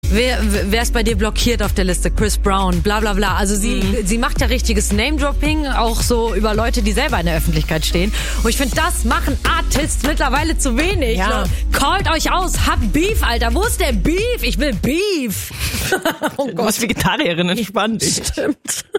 wer ist bei dir blockiert auf der Liste? Chris Brown, bla bla bla. Also sie macht ja richtiges Name-Dropping, auch so über Leute, die selber in der Öffentlichkeit stehen. Und ich finde, das machen Artists mittlerweile zu wenig. Ja. Callt euch aus, habt Beef, Alter. Wo ist der Beef? Ich will Beef. Oh Gott. Du bist Vegetarierin, entspannt. Stimmt.